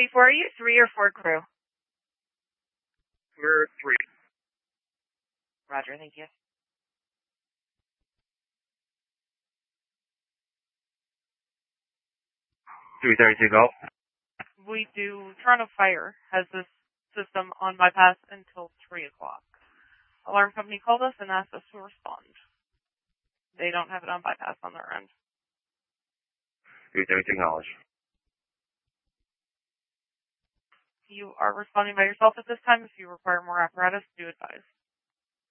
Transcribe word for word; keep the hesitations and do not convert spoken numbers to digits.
C four, are you three or four crew? We're three. Roger, thank you. three thirty-two Golf. We do. Toronto Fire has this system on bypass until three o'clock. Alarm company called us and asked us to respond. They don't have it on bypass on their end. three thirty-two Knowledge. You are responding by yourself at this time. If you require more apparatus, do advise.